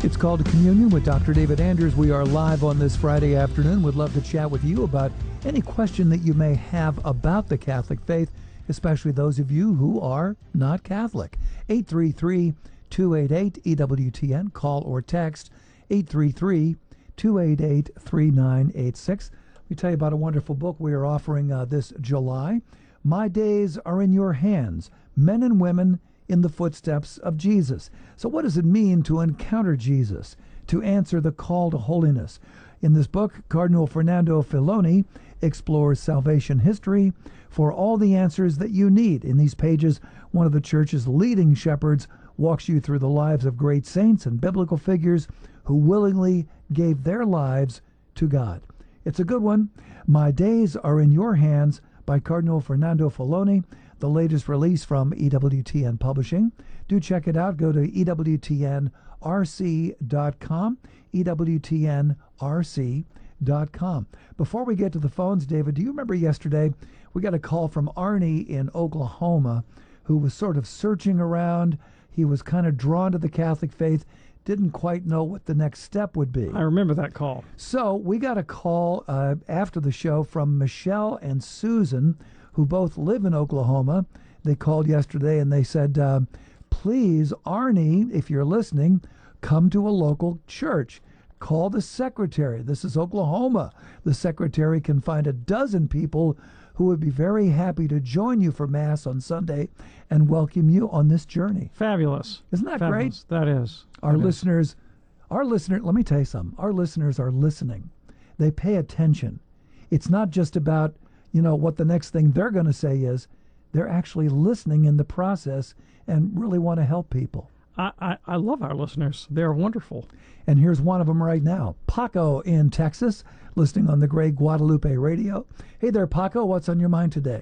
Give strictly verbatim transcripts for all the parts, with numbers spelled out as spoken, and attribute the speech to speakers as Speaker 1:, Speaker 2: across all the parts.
Speaker 1: It's called Communion with Doctor David Anders. We are live on this Friday afternoon. We'd love to chat with you about any question that you may have about the Catholic faith, especially those of you who are not Catholic. eight three three, two eight eight, E W T N. Call or text eight three three, two eight eight, three nine eight six. Let me tell you about a wonderful book we are offering uh, this July. My Days Are in Your Hands, Men and Women in the Footsteps of Jesus. So what does it mean to encounter Jesus, to answer the call to holiness? In this book, Cardinal Fernando Filoni explores salvation history for all the answers that you need. In these pages, one of the Church's leading shepherds walks you through the lives of great saints and biblical figures who willingly gave their lives to God. It's a good one. My Days Are in Your Hands by Cardinal Fernando Filoni, the latest release from E W T N Publishing. Do check it out. Go to E W T N R C dot com, E W T N R C dot com. Before we get to the phones, David, do you remember yesterday we got a call from Arnie in Oklahoma who was sort of searching around. He was kind of drawn to the Catholic faith, didn't quite know what the next step would be.
Speaker 2: I remember that call.
Speaker 1: So we got a call uh, after the show from Michelle and Susan, who both live in Oklahoma. They called yesterday and they said, uh, please, Arnie, if you're listening, come to a local church. Call the secretary. This is Oklahoma. The secretary can find a dozen people who would be very happy to join you for Mass on Sunday and welcome you on this journey.
Speaker 2: Fabulous.
Speaker 1: Isn't that
Speaker 2: Fabulous.
Speaker 1: great?
Speaker 2: That is.
Speaker 1: Our
Speaker 2: that
Speaker 1: listeners,
Speaker 2: is.
Speaker 1: our listener, let me tell you something. Our listeners are listening. They pay attention. It's not just about, you know, what the next thing they're going to say is. They're actually listening in the process and really want to help people.
Speaker 2: I, I, I love our listeners. They're wonderful.
Speaker 1: And here's one of them right now. Paco in Texas, listening on the Great Guadalupe Radio. Hey there, Paco. What's on your mind today?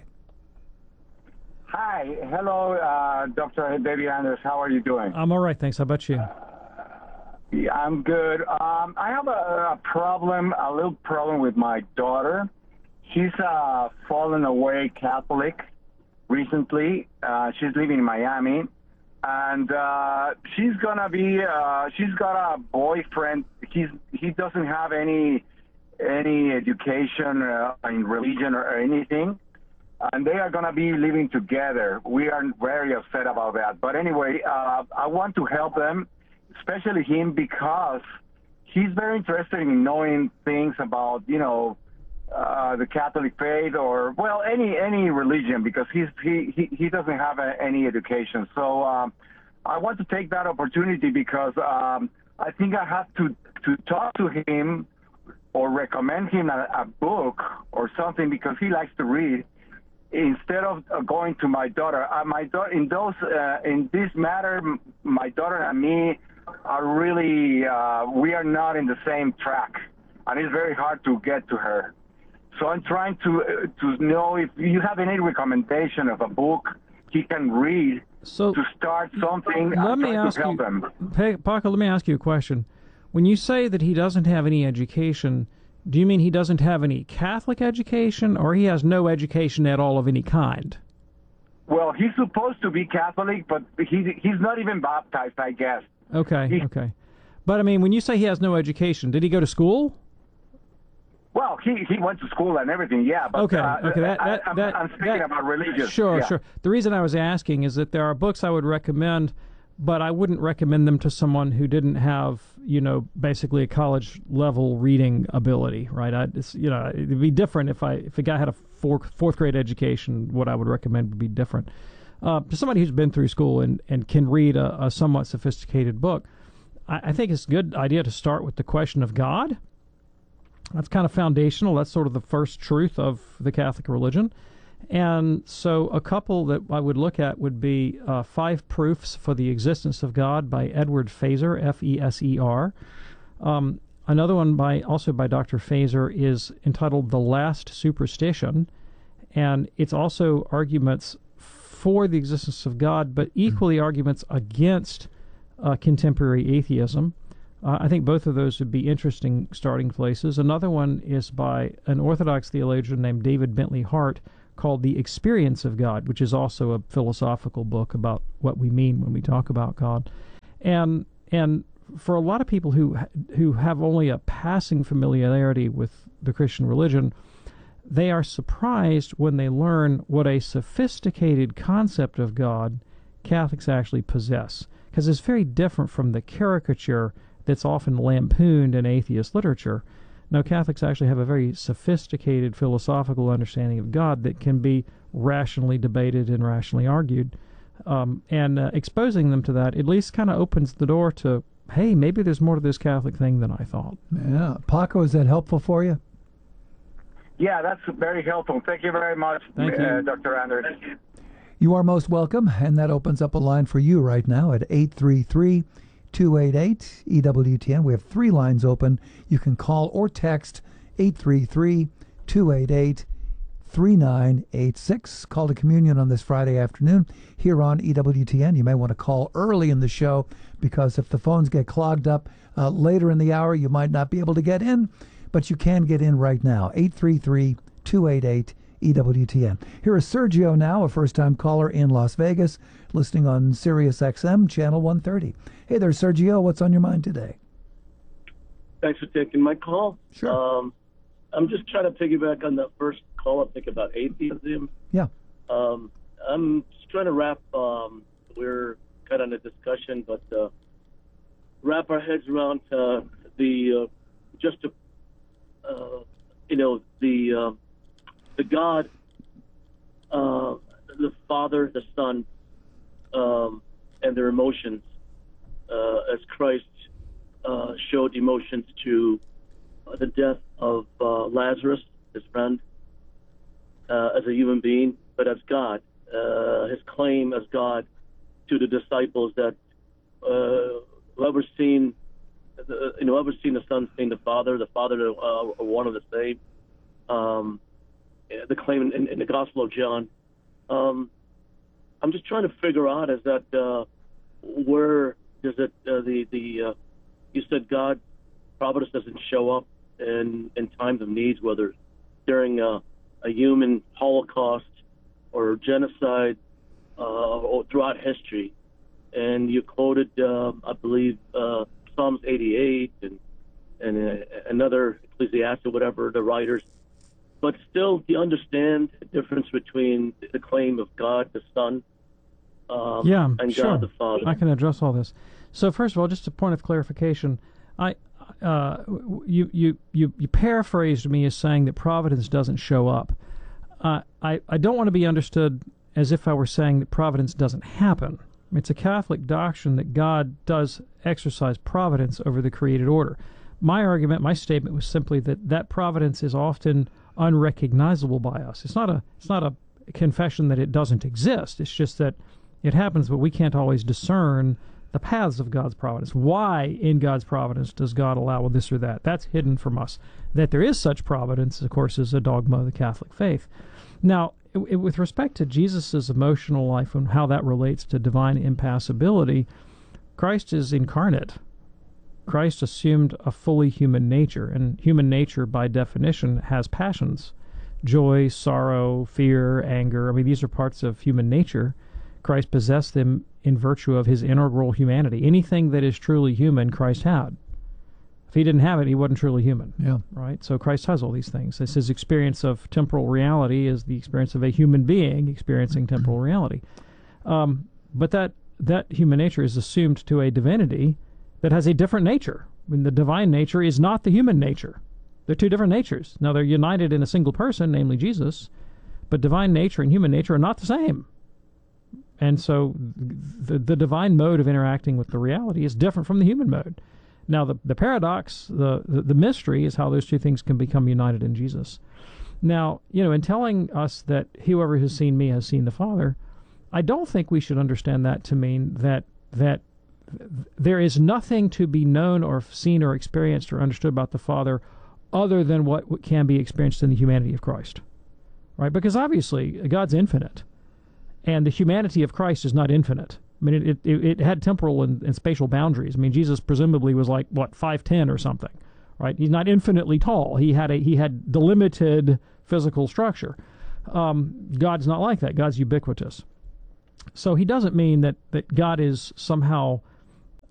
Speaker 3: Hi. Hello, uh, Doctor David Anders. How are you doing?
Speaker 2: I'm all right, thanks. How about you?
Speaker 3: Yeah, I'm good. Um, I have a, a problem, a little problem with my daughter. She's uh, fallen away Catholic recently. Uh, she's living in Miami. And uh, she's gonna be. Uh, she's got a boyfriend. He's he doesn't have any any education uh, in religion or anything, and they are gonna be living together. We are very upset about that. But anyway, uh, I want to help them, especially him, because he's very interested in knowing things about you know uh, the Catholic faith or well any any religion, because he's he he, he doesn't have a, any education. So um, I want to take that opportunity because um, I think I have to to talk to him or recommend him a, a book or something, because he likes to read, instead of uh, going to my daughter. Uh, my daughter in those uh, in this matter, my daughter and me are really uh, we are not in the same track, and it's very hard to get to her. So I'm trying to uh, to know if you have any recommendation of a book he can read
Speaker 2: so
Speaker 3: to start something.
Speaker 2: Let
Speaker 3: I'm
Speaker 2: me
Speaker 3: trying
Speaker 2: ask
Speaker 3: to help
Speaker 2: you,
Speaker 3: him.
Speaker 2: Hey, Paco, let me ask you a question. When you say that he doesn't have any education, do you mean he doesn't have any Catholic education, or he has no education at all of any kind?
Speaker 3: Well, he's supposed to be Catholic, but he he's not even baptized, I guess.
Speaker 2: Okay,
Speaker 3: He-
Speaker 2: okay. But, I mean, when you say he has no education, did he go to school?
Speaker 3: Well, he, he went to school and everything, yeah. But,
Speaker 2: Okay,
Speaker 3: uh,
Speaker 2: okay. That,
Speaker 3: I,
Speaker 2: that,
Speaker 3: I'm,
Speaker 2: that,
Speaker 3: I'm speaking
Speaker 2: that,
Speaker 3: about religious.
Speaker 2: Sure,
Speaker 3: yeah.
Speaker 2: sure. The reason I was asking is that there are books I would recommend, but I wouldn't recommend them to someone who didn't have, you know, basically a college level reading ability, right? I, it's, you know, it'd be different if I if a guy had a four, fourth grade education. What I would recommend would be different. Uh, to somebody who's been through school and, and can read a, a somewhat sophisticated book, I, I think it's a good idea to start with the question of God. That's kind of foundational. That's sort of the first truth of the Catholic religion. And so a couple that I would look at would be uh, Five Proofs for the Existence of God by Edward Feser, F E S E R. Um, another one by also by Doctor Feser is entitled The Last Superstition, and it's also arguments for the existence of God, but equally arguments against uh, contemporary atheism. Uh, I think both of those would be interesting starting places. Another one is by an Orthodox theologian named David Bentley Hart called The Experience of God, which is also a philosophical book about what we mean when we talk about God. And and for a lot of people who who have only a passing familiarity with the Christian religion, they are surprised when they learn what a sophisticated concept of God Catholics actually possess, because it's very different from the caricature that's often lampooned in atheist literature. Now, Catholics actually have a very sophisticated philosophical understanding of God that can be rationally debated and rationally argued. Um, and uh, exposing them to that at least kind of opens the door to, hey, maybe there's more to this Catholic thing than I thought.
Speaker 1: Yeah. Paco, is that helpful for you?
Speaker 3: Yeah, that's very helpful. Thank you very much,
Speaker 2: Thank
Speaker 3: uh,
Speaker 2: you.
Speaker 3: Doctor Anders.
Speaker 1: You are most welcome, and that opens up a line for you right now at eight three three, two eight eight, E W T N. We have three lines open. You can call or text eight three three, two eight eight, three nine eight six. Call to communion on this Friday afternoon here on E W T N. You may want to call early in the show, because if the phones get clogged up uh, later in the hour, you might not be able to get in, but you can get in right now. eight three three, two eight eight, E W T N. Here is Sergio now, a first-time caller in Las Vegas, listening on Sirius X M, Channel one thirty. Hey there, Sergio. What's on your mind today?
Speaker 4: Thanks for taking my call.
Speaker 1: Sure.
Speaker 4: Um, I'm just trying to piggyback on that first call, I think, about atheism.
Speaker 1: Yeah.
Speaker 4: Um, I'm just trying to wrap, um, we're kind of in a discussion, but uh, wrap our heads around uh, the, uh, just, to, uh, you know, the, uh, the God, uh, the Father, the Son, um, and their emotions, uh, as Christ uh, showed emotions to uh, the death of uh, Lazarus, his friend, uh, as a human being, but as God. Uh, his claim as God to the disciples that uh, whoever's seen, the, you know, whoever's seen the Son seen the Father, the Father uh, are one of the same. Um, the claim in, in the Gospel of John. Um, I'm just trying to figure out is that uh, where does it uh, the the uh, you said God providence doesn't show up in in times of needs, whether during a, a human Holocaust or genocide uh, or throughout history. And you quoted, uh, I believe, uh, Psalms eighty-eight and and uh, another Ecclesiastes, whatever the writers. But still, do you understand the difference between the claim of God the Son um,
Speaker 2: yeah,
Speaker 4: and
Speaker 2: sure.
Speaker 4: God the Father?
Speaker 2: I can address all this. So first of all, just a point of clarification. I, uh, you, you, you, you paraphrased me as saying that providence doesn't show up. Uh, I, I don't want to be understood as if I were saying that providence doesn't happen. It's a Catholic doctrine that God does exercise providence over the created order. My argument, my statement was simply that that providence is often unrecognizable by us. It's not a it's not a confession that it doesn't exist. It's just that it happens, but we can't always discern the paths of God's providence. Why in God's providence does God allow this or that? That's hidden from us. That there is such providence, of course, is a dogma of the Catholic faith. Now, it, with respect to Jesus' emotional life and how that relates to divine impassibility, Christ is incarnate. Christ assumed a fully human nature, and human nature, by definition, has passions. Joy, sorrow, fear, anger. I mean, these are parts of human nature. Christ possessed them in virtue of his integral humanity. Anything that is truly human, Christ had. If he didn't have it, he wasn't truly human.
Speaker 1: Yeah.
Speaker 2: Right? So Christ has all these things. This his experience of temporal reality is the experience of a human being experiencing temporal reality. Um, but that that human nature is assumed to a divinity that has a different nature. I mean, the divine nature is not the human nature. They're two different natures. Now, they're united in a single person, namely Jesus, but divine nature and human nature are not the same. And so the, the divine mode of interacting with the reality is different from the human mode. Now, the, the paradox, the, the, the mystery is how those two things can become united in Jesus. Now, you know, in telling us that whoever has seen me has seen the Father, I don't think we should understand that to mean that that there is nothing to be known or seen or experienced or understood about the Father other than what can be experienced in the humanity of Christ, right? Because obviously God's infinite, and the humanity of Christ is not infinite. I mean, it it, it had temporal and, and spatial boundaries. I mean, Jesus presumably was like, what, five ten or something, right? He's not infinitely tall. He had a he had delimited physical structure. Um, God's not like that. God's ubiquitous. So he doesn't mean that, that God is somehow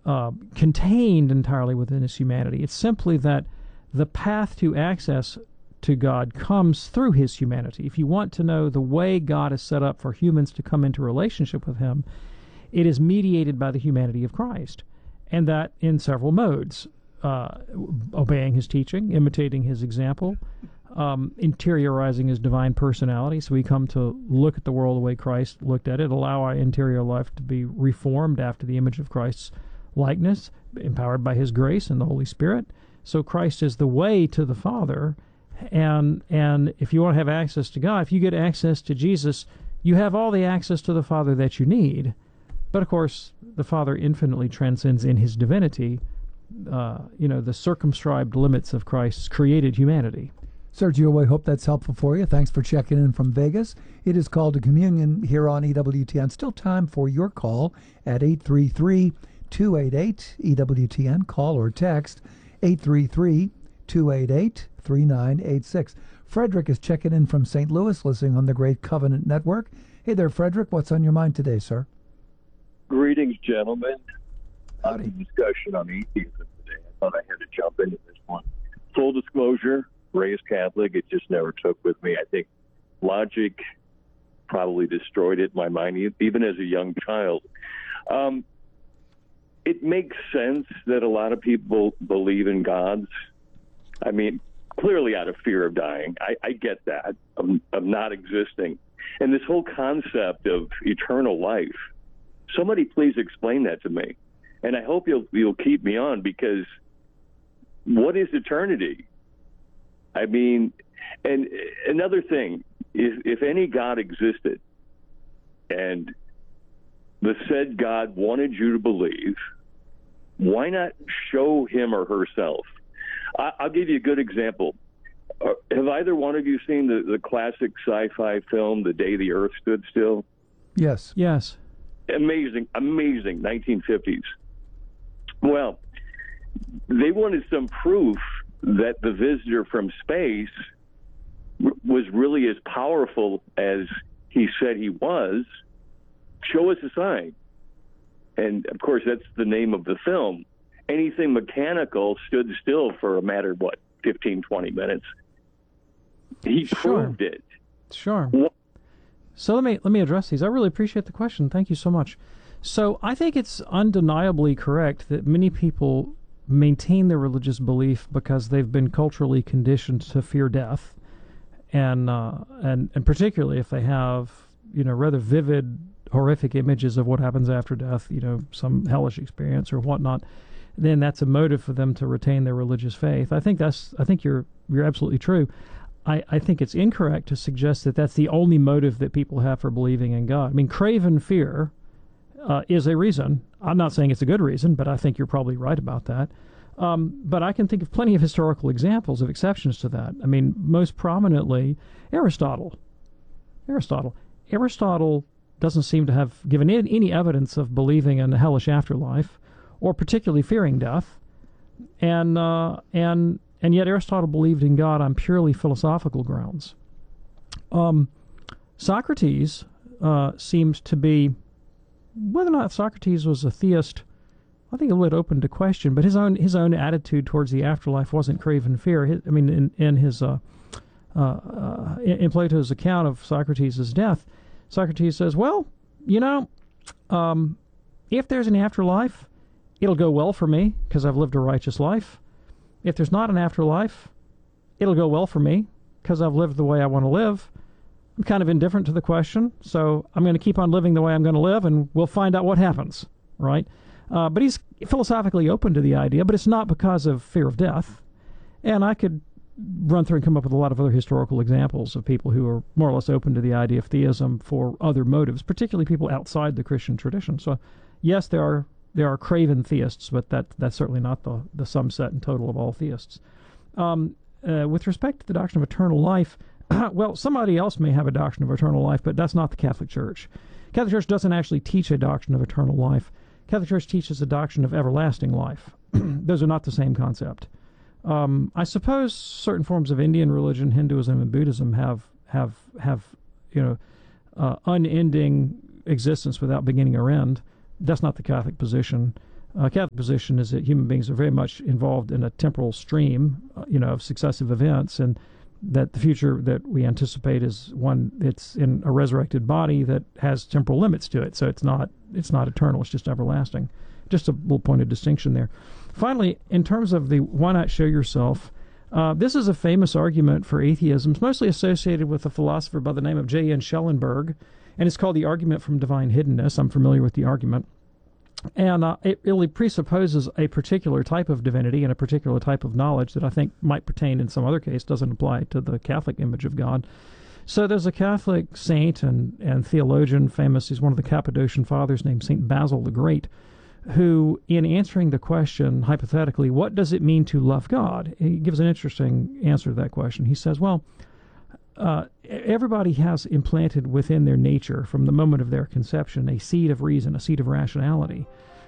Speaker 2: uh, contained entirely within his humanity. It's simply that the path to access to God comes through his humanity. If you want to know the way God has set up for humans to come into relationship with him, it is mediated by the humanity of Christ, and that in several modes: uh, obeying his teaching, imitating his example, um, interiorizing his divine personality. So we come to look at the world the way Christ looked at it, allow our interior life to be reformed after the image of Christ's likeness, empowered by his grace and the Holy Spirit. So Christ is the way to the Father, and and if you want to have access to God, if you get access to Jesus, you have all the access to the Father that you need. But of course, the Father infinitely transcends in his divinity, uh, you know, the circumscribed limits of Christ's created humanity.
Speaker 1: Sergio, I hope that's helpful for you. Thanks for checking in from Vegas. It is Called to Communion here on E W T N. Still time for your call at eight three three, two eight eight, E W T N. Call or text eight three three, two eight eight, three nine eight six. Frederick is checking in from Saint Louis, listening on the Great Covenant Network. Hey there, Frederick. What's on your mind today, sir?
Speaker 5: Greetings, gentlemen.
Speaker 1: Howdy.
Speaker 5: On the discussion on atheism today, I thought I had to jump into this one. Full disclosure, raised Catholic, it just never took with me. I think logic probably destroyed it in my mind, even as a young child. Um, it makes sense that a lot of people believe in gods. I mean, clearly out of fear of dying. I, I get that, of, of not existing. And this whole concept of eternal life, somebody please explain that to me. And I hope you'll you'll keep me on, because what is eternity? I mean, and another thing, if, if any God existed and the said God wanted you to believe, why not show him or herself? I, I'll give you a good example. Uh, have either one of you seen the, the classic sci-fi film, The Day the Earth Stood Still?
Speaker 1: Yes.
Speaker 2: Yes.
Speaker 5: Amazing, amazing, nineteen fifties. Well, they wanted some proof that the visitor from space w- was really as powerful as he said he was. Show us a sign. And, of course, that's the name of the film. Anything mechanical stood still for a matter of, what, fifteen, twenty minutes. He
Speaker 2: Sure.
Speaker 5: proved it.
Speaker 2: Sure.
Speaker 5: What?
Speaker 2: So let me let me address these. I really appreciate the question. Thank you so much. So I think it's undeniably correct that many people maintain their religious belief because they've been culturally conditioned to fear death, and uh, and and particularly if they have, you know, rather vivid, horrific images of what happens after death, you know, some hellish experience or whatnot, then that's a motive for them to retain their religious faith. I think that's I think you're you're absolutely true. I, I think it's incorrect to suggest that that's the only motive that people have for believing in God. I mean, craven fear uh, is a reason. I'm not saying it's a good reason, but I think you're probably right about that. Um, but I can think of plenty of historical examples of exceptions to that. I mean, most prominently, Aristotle. Aristotle. Aristotle doesn't seem to have given any evidence of believing in a hellish afterlife, or particularly fearing death, and uh, and and yet Aristotle believed in God on purely philosophical grounds. Um, Socrates uh, seemed to be, whether or not Socrates was a theist, I think a little open to question, but his own his own attitude towards the afterlife wasn't craven fear. His, I mean, in, in his uh, uh, uh, in, in Plato's account of Socrates' death, Socrates says, "Well, you know, um, if there's an afterlife, it'll go well for me because I've lived a righteous life. If there's not an afterlife, it'll go well for me because I've lived the way I want to live. I'm kind of indifferent to the question, so I'm going to keep on living the way I'm going to live, and we'll find out what happens." Right? Uh, but he's philosophically open to the idea, but it's not because of fear of death. And I could run through and come up with a lot of other historical examples of people who are more or less open to the idea of theism for other motives, particularly people outside the Christian tradition. So, yes, there are there are craven theists, but that that's certainly not the, the sum set and total of all theists. Um, uh, with respect to the doctrine of eternal life, well, somebody else may have a doctrine of eternal life, but that's not the Catholic Church. Catholic Church doesn't actually teach a doctrine of eternal life. Catholic Church teaches a doctrine of everlasting life. Those are not the same concept. Um, I suppose certain forms of Indian religion, Hinduism and Buddhism, have have have you know uh, unending existence without beginning or end. That's not the Catholic position. uh, Catholic position is that human beings are very much involved in a temporal stream, uh, you know, of successive events, and that the future that we anticipate is one that's in a resurrected body that has temporal limits to it. So it's not it's not eternal; it's just everlasting. Just a little point of distinction there. Finally, in terms of the why not show yourself, uh, this is a famous argument for atheism. It's mostly associated with a philosopher by the name of J N Schellenberg, and it's called the argument from divine hiddenness. I'm familiar with the argument. And uh, it really presupposes a particular type of divinity and a particular type of knowledge that I think might pertain in some other case, doesn't apply to the Catholic image of God. So there's a Catholic saint and, and theologian, famous, he's one of the Cappadocian fathers, named Saint Basil the Great, who, in answering the question, hypothetically, what does it mean to love God? He gives an interesting answer to that question. He says, well, uh, everybody has implanted within their nature, from the moment of their conception, a seed of reason, a seed of rationality.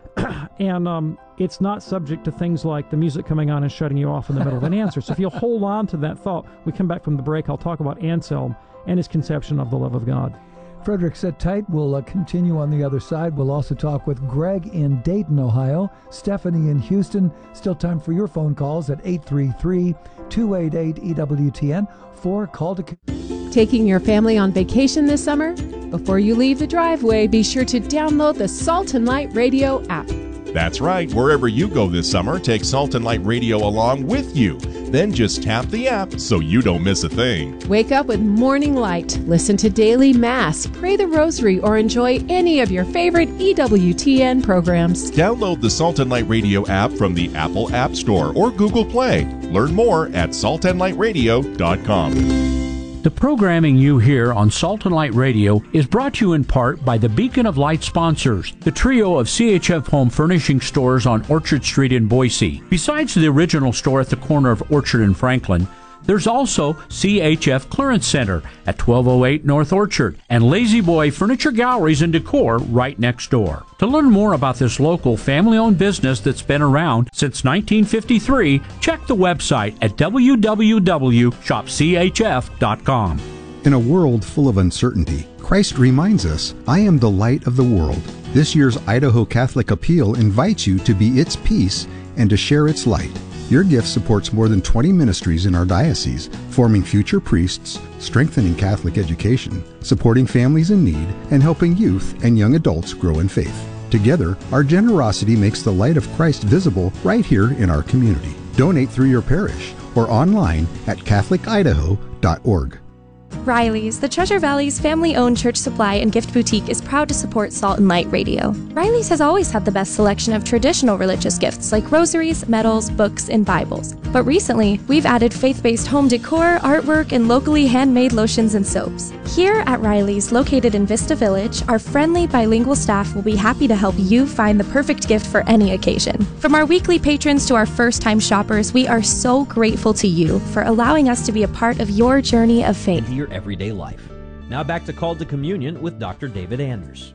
Speaker 2: and um, it's not subject to things like the music coming on and shutting you off in the middle of an answer. So if you'll hold on to that thought, we come back from the break, I'll talk about Anselm and his conception of the love of God.
Speaker 1: Frederick, sit tight. We'll uh, continue on the other side. We'll also talk with Greg in Dayton, Ohio, Stephanie in Houston. Still time for your phone calls at eight three three, two eight eight, E W T N for Call to...
Speaker 6: Taking your family on vacation this summer? Before you leave the driveway, be sure to download the Salt and Light Radio app.
Speaker 7: That's right. Wherever you go this summer, take Salt and Light Radio along with you. Then just tap the app so you don't miss a thing.
Speaker 6: Wake up with Morning Light, listen to Daily Mass, pray the Rosary, or enjoy any of your favorite E W T N programs.
Speaker 7: Download the Salt and Light Radio app from the Apple App Store or Google Play. Learn more at salt and light radio dot com.
Speaker 8: The programming you hear on Salt and Light Radio is brought to you in part by the Beacon of Light sponsors, the trio of C H F Home Furnishing stores on Orchard Street in Boise. Besides the original store at the corner of Orchard and Franklin, there's also C H F Clearance Center at twelve oh eight North Orchard and Lazy Boy Furniture Galleries and Decor right next door. To learn more about this local family-owned business that's been around since nineteen fifty-three, check the website at w w w dot shop c h f dot com.
Speaker 9: In a world full of uncertainty, Christ reminds us, I am the light of the world. This year's Idaho Catholic Appeal invites you to be its peace and to share its light. Your gift supports more than twenty ministries in our diocese, forming future priests, strengthening Catholic education, supporting families in need, and helping youth and young adults grow in faith. Together, our generosity makes the light of Christ visible right here in our community. Donate through your parish or online at catholic idaho dot org.
Speaker 10: Riley's, the Treasure Valley's family-owned church supply and gift boutique, is proud to support Salt and Light Radio. Riley's has always had the best selection of traditional religious gifts like rosaries, medals, books, and Bibles. But recently, we've added faith-based home decor, artwork, and locally handmade lotions and soaps. Here at Riley's, located in Vista Village, our friendly bilingual staff will be happy to help you find the perfect gift for any occasion. From our weekly patrons to our first-time shoppers, we are so grateful to you for allowing us to be a part of your journey of faith.
Speaker 11: Your everyday life. Now back to Called to Communion with Doctor David Anders.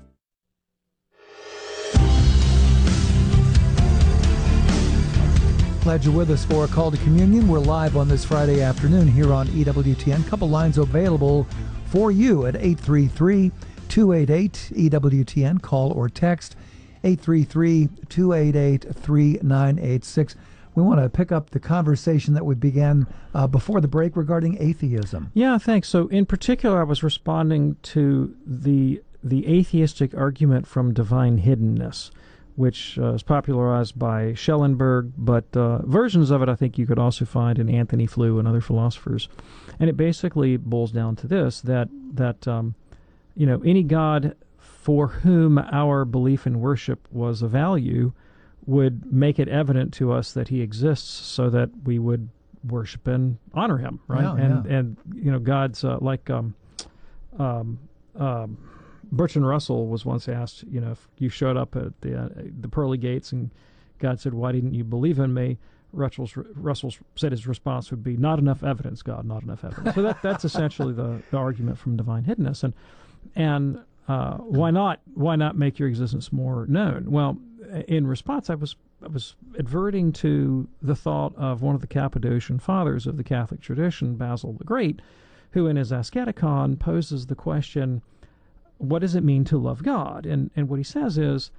Speaker 1: Glad you're with us for a Call to Communion. We're live on this Friday afternoon here on E W T N. Couple lines available for you at eight three three, two eight eight, E W T N. Call or text eight three three, two eight eight, three nine eight six. We want to pick up the conversation that we began uh, before the break regarding atheism.
Speaker 2: Yeah, thanks. So in particular, I was responding to the the atheistic argument from divine hiddenness, which uh, is popularized by Schellenberg, but uh, versions of it I think you could also find in Anthony Flew and other philosophers. And it basically boils down to this, that, that um, you know, any God for whom our belief and worship was of value would make it evident to us that he exists so that we would worship and honor him, right?
Speaker 1: Yeah,
Speaker 2: and,
Speaker 1: yeah.
Speaker 2: and, you know, God's uh, like um, um, um, Bertrand Russell was once asked, you know, if you showed up at the uh, the pearly gates and God said, why didn't you believe in me? Russell's, Russell said his response would be, not enough evidence, God, not enough evidence. So that that's essentially the, the argument from divine hiddenness. And, and uh, why not why not make your existence more known? Well, in response, I was I was adverting to the thought of one of the Cappadocian fathers of the Catholic tradition, Basil the Great, who in his Asceticon poses the question, what does it mean to love God? And and what he says is,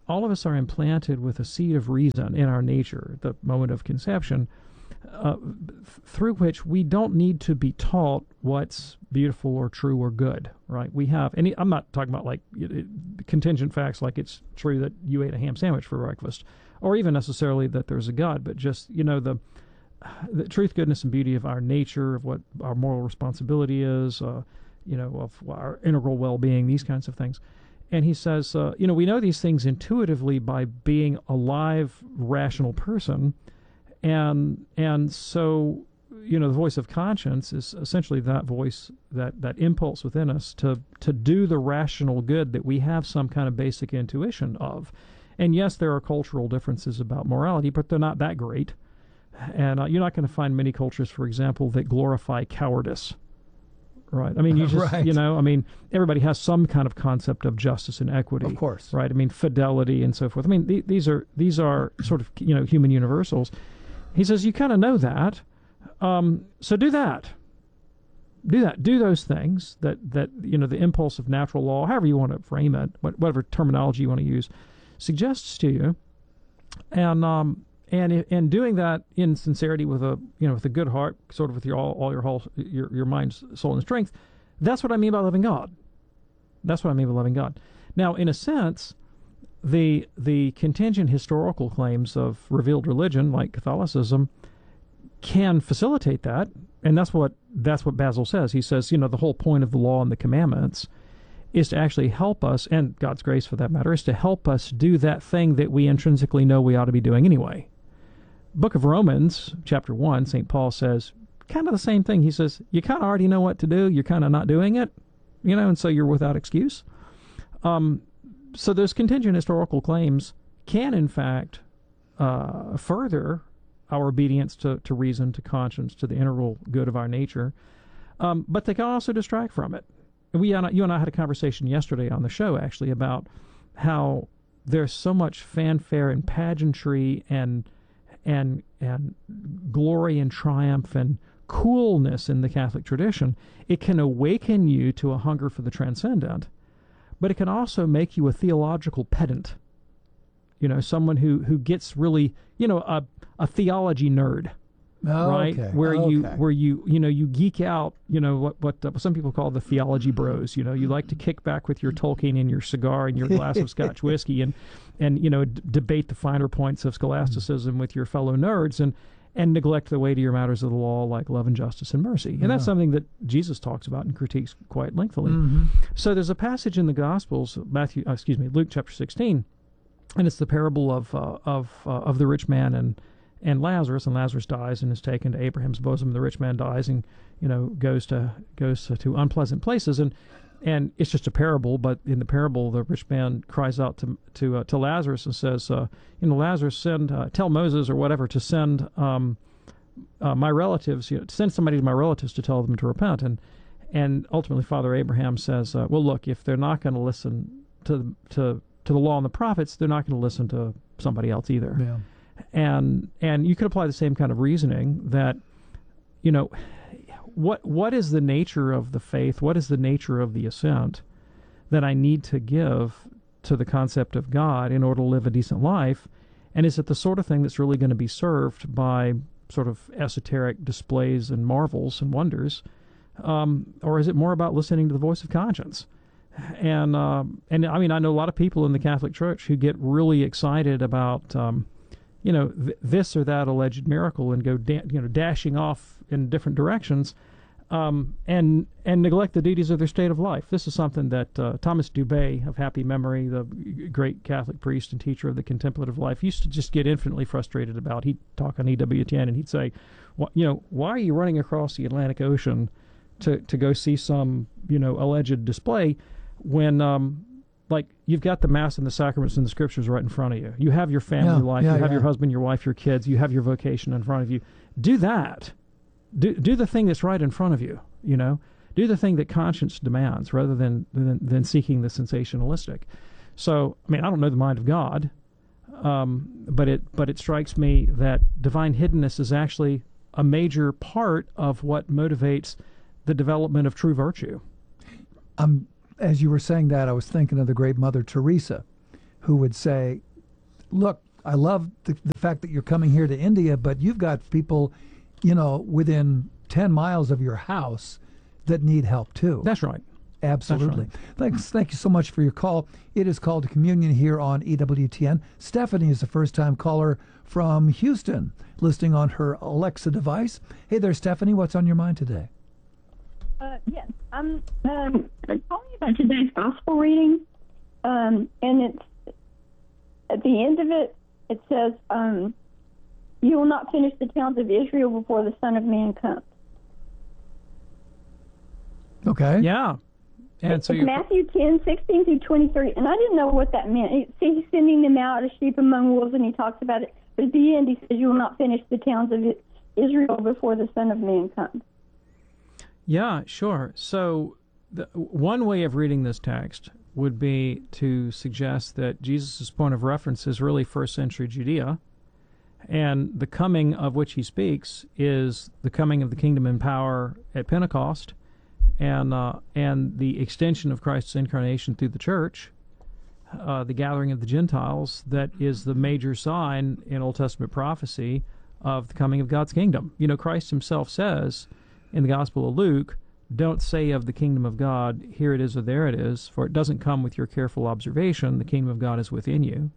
Speaker 2: all of us are implanted with a seed of reason in our nature at the moment of conception, uh, through which we don't need to be taught what's beautiful or true or good, right? We have, and I'm not talking about like contingent facts like it's true that you ate a ham sandwich for breakfast, or even necessarily that there's a God, but just, you know, the the truth, goodness, and beauty of our nature, of what our moral responsibility is, uh, you know, of our integral well-being, these kinds of things. And he says, uh, you know, we know these things intuitively by being a live, rational person. And and so, you know, the voice of conscience is essentially that voice, that, that impulse within us to, to do the rational good that we have some kind of basic intuition of. And yes, there are cultural differences about morality, but they're not that great. And uh, you're not going to find many cultures, for example, that glorify cowardice. Right. I mean, you just,
Speaker 1: right.
Speaker 2: you know, I mean, everybody has some kind of concept of justice and equity.
Speaker 1: Of course.
Speaker 2: Right. I mean, fidelity and so forth. I mean, th- these are these are sort of, you know, human universals. He says, you kind of know that. Um, so do that. Do that. Do those things that, that, you know, the impulse of natural law, however you want to frame it, whatever terminology you want to use, suggests to you. And, um, And and doing that in sincerity, with a you know with a good heart, sort of with your all, all your whole your your mind, soul, and strength, that's what I mean by loving God. That's what I mean by loving God. Now, in a sense, the the contingent historical claims of revealed religion, like Catholicism, can facilitate that, and that's what that's what Basil says. He says, you know, the whole point of the law and the commandments is to actually help us, and God's grace for that matter, is to help us do that thing that we intrinsically know we ought to be doing anyway. Book of Romans, chapter one, Saint Paul says kind of the same thing. He says, you kind of already know what to do, you're kind of not doing it, you know, and so you're without excuse. Um, so those contingent historical claims can, in fact, uh, further our obedience to, to reason, to conscience, to the integral good of our nature, um, but they can also distract from it. We, you and I had a conversation yesterday on the show, actually, about how there's so much fanfare and pageantry and and and glory and triumph and coolness in the Catholic tradition. It can awaken you to a hunger for the transcendent, but it can also make you a theological pedant. You know, someone who, who gets really, you know, a, a theology nerd.
Speaker 1: Oh,
Speaker 2: right,
Speaker 1: okay.
Speaker 2: where
Speaker 1: okay.
Speaker 2: you where you you know you geek out, you know what what uh, some people call the theology bros. You know, you like to kick back with your Tolkien and your cigar and your glass of Scotch whiskey, and and you know d- debate the finer points of scholasticism with your fellow nerds, and and neglect the weightier matters of the law like love and justice and mercy. And
Speaker 1: yeah.
Speaker 2: that's something that Jesus talks about and critiques quite lengthily.
Speaker 1: Mm-hmm.
Speaker 2: So there's a passage in the Gospels, Matthew, uh, excuse me, Luke chapter sixteen, and it's the parable of uh, of uh, of the rich man and. And Lazarus, and Lazarus dies and is taken to Abraham's bosom. The rich man dies and, you know, goes to goes to, to unpleasant places, and and it's just a parable. But in the parable, the rich man cries out to to uh, to Lazarus and says, uh, you know, Lazarus, send uh, tell Moses or whatever to send um, uh, my relatives, you know, send somebody to my relatives to tell them to repent. And and ultimately, Father Abraham says, uh, well, look, if they're not going to listen to to to the law and the prophets, they're not going to listen to somebody else either.
Speaker 1: Yeah.
Speaker 2: And and you could apply the same kind of reasoning that, you know, what what is the nature of the faith? What is the nature of the assent that I need to give to the concept of God in order to live a decent life? And is it the sort of thing that's really going to be served by sort of esoteric displays and marvels and wonders? Um, or is it more about listening to the voice of conscience? And, um, and I mean, I know a lot of people in the Catholic Church who get really excited about... Um, you know, th- this or that alleged miracle and go, da- you know, dashing off in different directions, um, and and neglect the duties of their state of life. This is something that uh, Thomas Dubay, of happy memory, the great Catholic priest and teacher of the contemplative life, used to just get infinitely frustrated about. He'd talk on E W T N and he'd say, well, you know, why are you running across the Atlantic Ocean to, to go see some, you know, alleged display when... Um, Like, you've got the Mass and the sacraments and the Scriptures right in front of you. You have your family
Speaker 1: yeah,
Speaker 2: life.
Speaker 1: yeah,
Speaker 2: you have
Speaker 1: yeah.
Speaker 2: your husband, your wife, your kids. You have your vocation in front of you. Do that. Do do the thing that's right in front of you, you know. Do the thing that conscience demands rather than, than, than seeking the sensationalistic. So, I mean, I don't know the mind of God, um, but it but it strikes me that divine hiddenness is actually a major part of what motivates the development of true virtue.
Speaker 1: Um. As you were saying that, I was thinking of the great Mother Teresa, who would say, look, I love the, the fact that you're coming here to India, but you've got people, you know, within ten miles of your house that need help too.
Speaker 2: That's right.
Speaker 1: Absolutely.
Speaker 2: That's right.
Speaker 1: Thanks. Thank you so much for your call. It is Called to Communion here on E W T N. Stephanie is a first-time caller from Houston, listening on her Alexa device. Hey there, Stephanie. What's on your mind today?
Speaker 12: Uh, yes, I'm um, calling about today's gospel reading, um, and it's at the end of it. It says, um, "You will not finish the towns of Israel before the Son of Man comes."
Speaker 1: Okay.
Speaker 2: Yeah. And so
Speaker 12: it's Matthew ten, sixteen through twenty-three, and I didn't know what that meant. It, see, he's sending them out as sheep among wolves, and he talks about it. But at the end, he says, "You will not finish the towns of Israel before the Son of Man comes."
Speaker 2: Yeah, sure. So the, one way of reading this text would be to suggest that Jesus' point of reference is really first century Judea, and the coming of which he speaks is the coming of the kingdom and power at Pentecost, and uh, and the extension of Christ's incarnation through the church, uh, the gathering of the Gentiles, that is the major sign in Old Testament prophecy of the coming of God's kingdom. You know, Christ himself says in the Gospel of Luke, "Don't say of the kingdom of God, here it is or there it is, for it doesn't come with your careful observation. The kingdom of God is within you."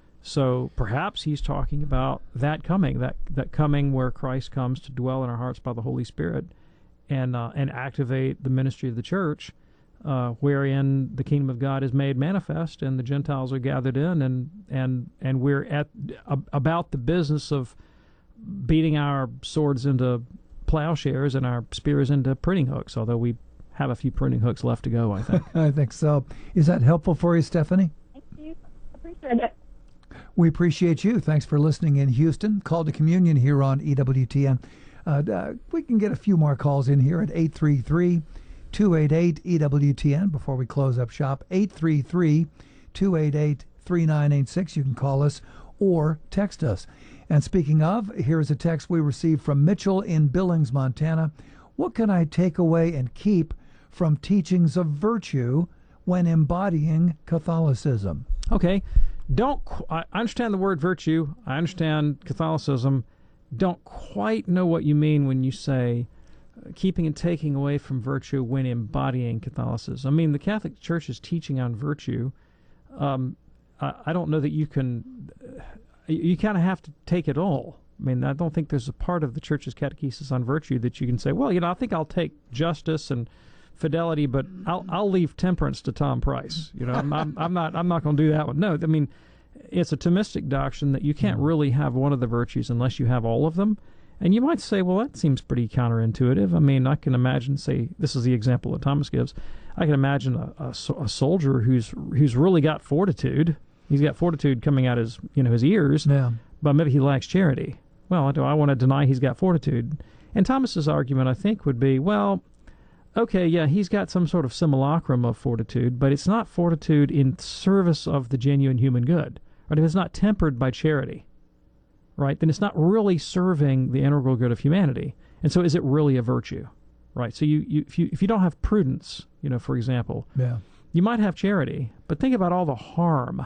Speaker 2: So perhaps he's talking about that coming, that that coming where Christ comes to dwell in our hearts by the Holy Spirit, and uh, and activate the ministry of the church, uh, wherein the kingdom of God is made manifest and the Gentiles are gathered in, and and and we're at uh, about the business of beating our swords into plowshares and our spears into pruning hooks, although we have a few pruning hooks left to go, I think.
Speaker 1: I think so. Is that helpful for you, Stephanie?
Speaker 12: Thank you. Appreciate it.
Speaker 1: We appreciate you. Thanks for listening in Houston. Called to Communion here on E W T N. Uh, uh, we can get a few more calls in here at eight three three, two eight eight, E W T N before we close up shop. eight three three, two eight eight, three nine eight six. You can call us or text us. And speaking of, here's a text we received from Mitchell in Billings, Montana. What can I take away and keep from teachings of virtue when embodying Catholicism?
Speaker 2: Okay. Don't qu- I understand the word virtue. I understand Catholicism. Don't quite know what you mean when you say uh, keeping and taking away from virtue when embodying Catholicism. I mean, the Catholic Church is teaching on virtue. Um, I, I don't know that you can... Uh, you kind of have to take it all. I mean, I don't think there's a part of the Church's catechesis on virtue that you can say, well, you know, I think I'll take justice and fidelity, but I'll I'll leave temperance to Tom Price. You know, I'm, I'm, I'm not I'm not going to do that one. No, I mean, it's a Thomistic doctrine that you can't really have one of the virtues unless you have all of them. And you might say, well, that seems pretty counterintuitive. I mean, I can imagine, say, this is the example that Thomas gives. I can imagine a, a, a soldier who's who's really got fortitude. He's got fortitude coming out his, you know, his ears,
Speaker 1: yeah.
Speaker 2: but maybe he lacks charity. Well, do I want to deny he's got fortitude? And Thomas's argument, I think, would be, well, okay, yeah, he's got some sort of simulacrum of fortitude, but it's not fortitude in service of the genuine human good. Right? If it's not tempered by charity, right, then it's not really serving the integral good of humanity. And so is it really a virtue? Right? So you, you if you if you don't have prudence, you know, for example,
Speaker 1: yeah.
Speaker 2: you might have charity, but think about all the harm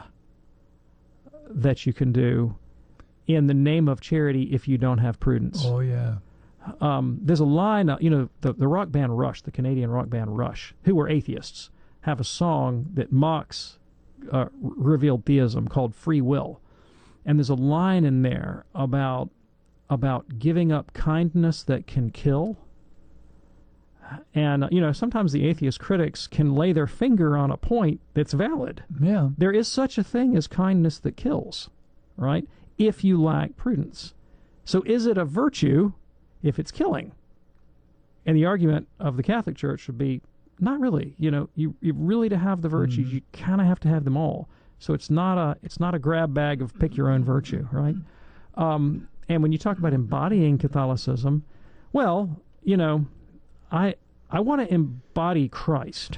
Speaker 2: that you can do in the name of charity if you don't have prudence.
Speaker 1: Oh, yeah.
Speaker 2: Um, there's a line, uh, you know, the, the rock band Rush, the Canadian rock band Rush, who were atheists, have a song that mocks uh, revealed theism called Free Will. And there's a line in there about about giving up kindness that can kill. And, uh, you know, sometimes the atheist critics can lay their finger on a point that's valid.
Speaker 1: Yeah.
Speaker 2: There is such a thing as kindness that kills, right, if you lack prudence. So is it a virtue if it's killing? And the argument of the Catholic Church would be, not really. You know, you, you really, to have the virtues, mm-hmm. you kind of have to have them all. So it's not a it's not a grab bag of pick your own virtue, right? Um, and when you talk about embodying Catholicism, well, you know, I I want to embody Christ,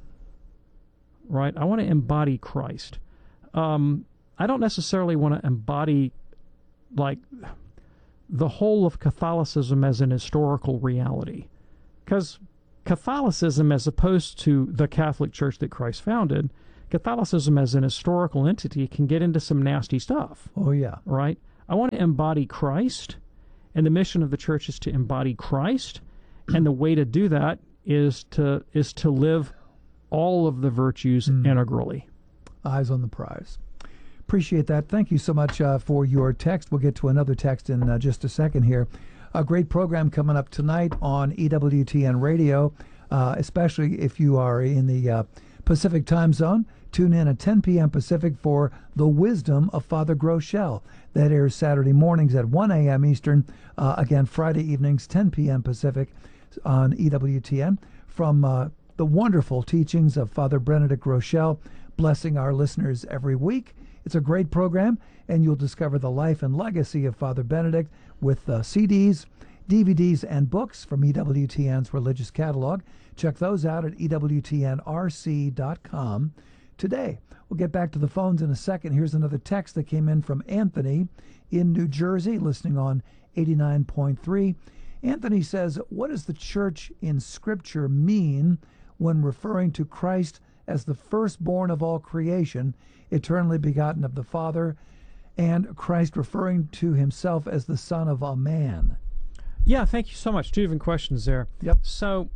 Speaker 2: right? I want to embody Christ. Um, I don't necessarily want to embody, like, the whole of Catholicism as an historical reality, because Catholicism, as opposed to the Catholic Church that Christ founded, Catholicism as an historical entity can get into some nasty stuff.
Speaker 1: Oh, yeah.
Speaker 2: Right? I want to embody Christ, and the mission of the church is to embody Christ, and the way to do that is to is to live all of the virtues mm. integrally.
Speaker 1: Eyes on the prize. Appreciate that. Thank you so much uh, for your text. We'll get to another text in uh, just a second here. A great program coming up tonight on E W T N Radio, uh, especially if you are in the uh, Pacific time zone. Tune in at ten p.m. Pacific for The Wisdom of Father Groeschel. That airs Saturday mornings at one a.m. Eastern. Uh, again, Friday evenings, ten p.m. Pacific on E W T N. From uh, the wonderful teachings of Father Benedict Groeschel, blessing our listeners every week. It's a great program, and you'll discover the life and legacy of Father Benedict with uh, C Ds, D V Ds, and books from E W T N's religious catalog. Check those out at E W T N R C dot com today. We'll get back to the phones in a second. Here's another text that came in from Anthony in New Jersey, listening on eighty-nine point three. Anthony says, what does the church in Scripture mean when referring to Christ as the firstborn of all creation, eternally begotten of the Father, and Christ referring to himself as the Son of a man?
Speaker 2: Yeah, thank you so much. Two different questions there.
Speaker 1: Yep.
Speaker 2: So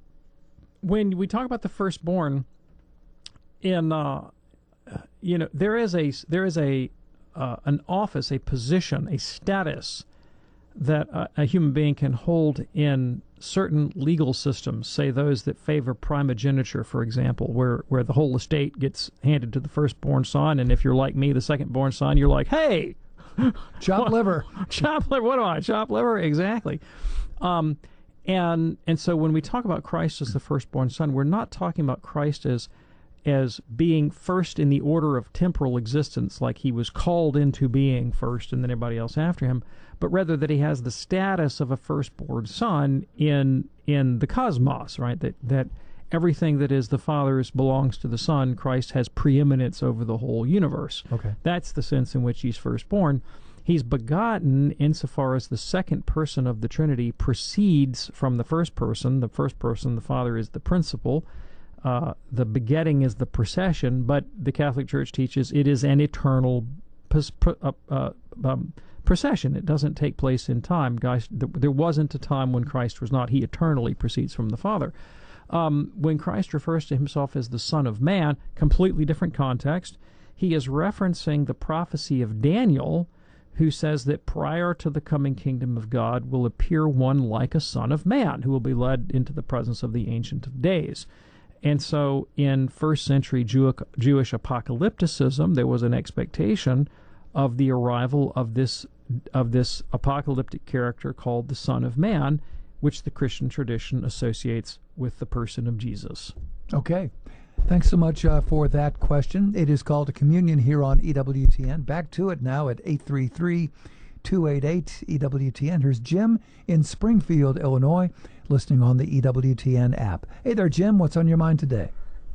Speaker 2: when we talk about the firstborn, in uh, you know, there is a there is a uh, an office, a position, a status that a, a human being can hold in certain legal systems, say those that favor primogeniture, for example, where, where the whole estate gets handed to the firstborn son, and if you're like me, the second-born son, you're like, hey!
Speaker 1: Chop liver.
Speaker 2: Chop liver, what am I, chop liver? Exactly. Um, and and so when we talk about Christ as the firstborn son, we're not talking about Christ as as being first in the order of temporal existence, like he was called into being first and then everybody else after him, but rather that he has the status of a firstborn son in in the cosmos, right? That that everything that is the Father's belongs to the Son. Christ has preeminence over the whole universe.
Speaker 1: Okay.
Speaker 2: That's the sense in which he's firstborn. He's begotten insofar as the second person of the Trinity proceeds from the first person. The first person, the Father, is the principle. Uh, the begetting is the procession, but the Catholic Church teaches it is an eternal pos- uh, uh, um, procession. It doesn't take place in time. Guys, th- there wasn't a time when Christ was not. He eternally proceeds from the Father. Um, when Christ refers to himself as the Son of Man, completely different context. He is referencing the prophecy of Daniel, who says that prior to the coming kingdom of God will appear one like a Son of Man, who will be led into the presence of the Ancient of Days. And so in first century Jew- Jewish apocalypticism, there was an expectation of the arrival of this of this apocalyptic character called the Son of Man, which the Christian tradition associates with the person of Jesus.
Speaker 1: Okay. Thanks so much uh, for that question. It is called a communion here on E W T N. Back to it now at eight three three, two eight eight, E W T N. Here's Jim in Springfield, Illinois, listening on the E W T N app. Hey there, Jim. What's on your mind today?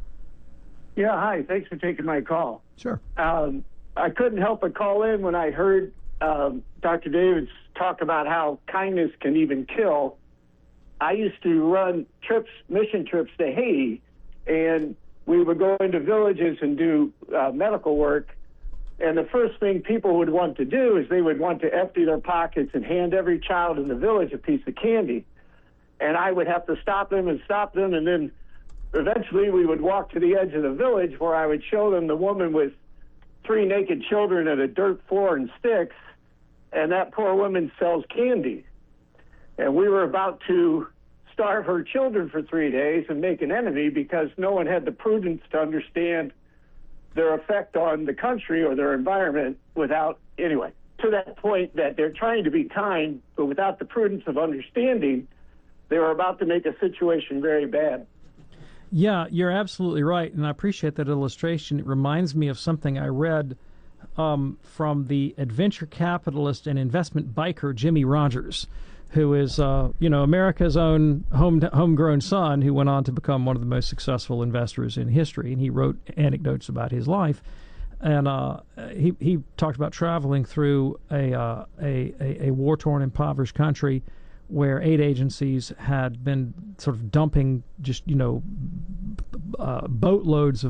Speaker 13: Yeah, hi. Thanks for taking my call.
Speaker 1: Sure.
Speaker 13: Um, I couldn't help but call in when I heard um, Doctor David's talk about how kindness can even kill. I used to run trips, mission trips to Haiti, and we would go into villages and do uh, medical work. And the first thing people would want to do is they would want to empty their pockets and hand every child in the village a piece of candy. And I would have to stop them and stop them, and then eventually we would walk to the edge of the village where I would show them the woman with three naked children at a dirt floor and sticks, and that poor woman sells candy. And we were about to starve her children for three days and make an enemy because no one had the prudence to understand their effect on the country or their environment without, anyway, to that point that they're trying to be kind, but without the prudence of understanding, they were about to make a situation very bad.
Speaker 2: Yeah, you're absolutely right, and I appreciate that illustration. It reminds me of something I read um, from the adventure capitalist and investment biker Jimmy Rogers, who is, uh, you know, America's own home homegrown son, who went on to become one of the most successful investors in history. And he wrote anecdotes about his life, and uh, he he talked about traveling through a uh, a, a, a war-torn, impoverished country where aid agencies had been sort of dumping just, you know, uh, boatloads of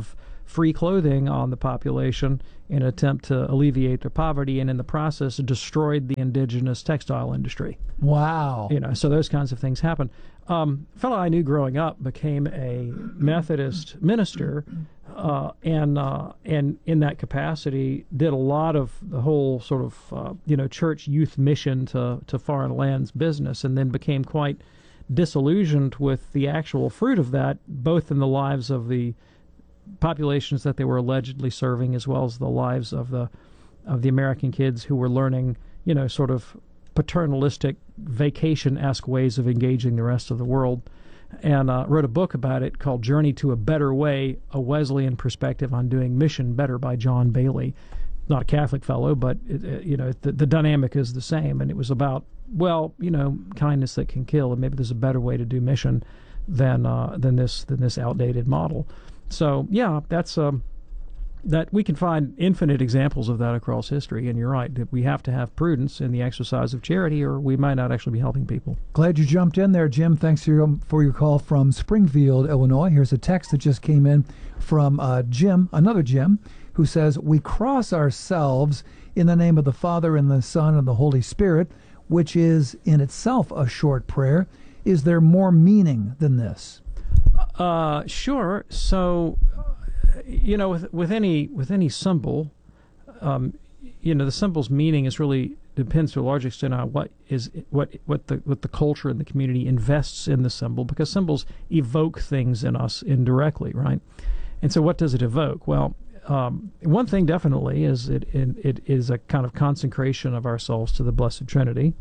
Speaker 2: free clothing on the population in an attempt to alleviate their poverty, and in the process destroyed the indigenous textile industry.
Speaker 1: Wow.
Speaker 2: You know, so those kinds of things happen. Um, a fellow I knew growing up became a Methodist minister, uh, and uh, and in that capacity did a lot of the whole sort of uh, you know church youth mission to to foreign lands business, and then became quite disillusioned with the actual fruit of that, both in the lives of the populations that they were allegedly serving, as well as the lives of the of the American kids who were learning, you know, sort of paternalistic, vacation-esque ways of engaging the rest of the world, and uh, wrote a book about it called Journey to a Better Way, a Wesleyan Perspective on Doing Mission Better by John Bailey. Not a Catholic fellow, but, it, it, you know, the, the dynamic is the same, and it was about, well, you know, kindness that can kill, and maybe there's a better way to do mission than uh, than this than this outdated model. So, yeah, that's... Um, that we can find infinite examples of that across history, and you're right, that we have to have prudence in the exercise of charity, or we might not actually be helping people.
Speaker 1: Glad you jumped in there, Jim. Thanks for your, for your call from Springfield, Illinois. Here's a text that just came in from uh, Jim, another Jim, who says, we cross ourselves in the name of the Father and the Son and the Holy Spirit, which is in itself a short prayer. Is there more meaning than this?
Speaker 2: Uh, sure. So... You know, with with any with any symbol, um, you know, the symbol's meaning is really depends to a large extent on what is what what the what the culture and the community invests in the symbol, because symbols evoke things in us indirectly, right? And so, what does it evoke? Well, um, one thing definitely is it, it it is a kind of consecration of ourselves to the Blessed Trinity.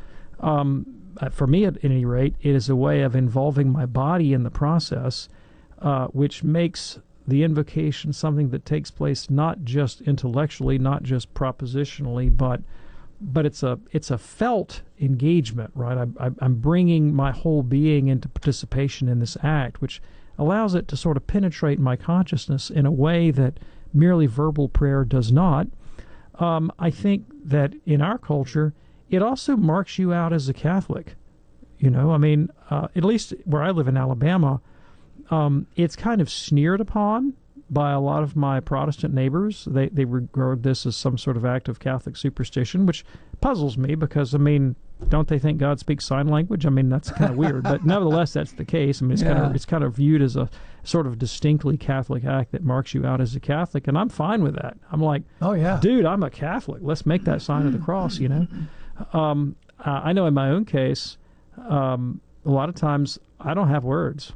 Speaker 2: Um, for me, at any rate, it is a way of involving my body in the process, uh, which makes the invocation something that takes place not just intellectually, not just propositionally, but but it's a it's a felt engagement, right? I, I, I'm bringing my whole being into participation in this act, which allows it to sort of penetrate my consciousness in a way that merely verbal prayer does not. Um, I think that in our culture, it also marks you out as a Catholic. You know, I mean, uh, at least where I live in Alabama, Um, it's kind of sneered upon by a lot of my Protestant neighbors. They they regard this as some sort of act of Catholic superstition, which puzzles me because, I mean, don't they think God speaks sign language? I mean, that's kind of weird, but nevertheless, that's the case. I mean, it's
Speaker 1: Yeah.
Speaker 2: kind of it's kind of viewed as a sort of distinctly Catholic act that marks you out as a Catholic, and I'm fine with that. I'm like,
Speaker 1: oh yeah,
Speaker 2: dude, I'm a Catholic. Let's make that sign of the cross, you know. Um, uh, I know in my own case, um, a lot of times I don't have words.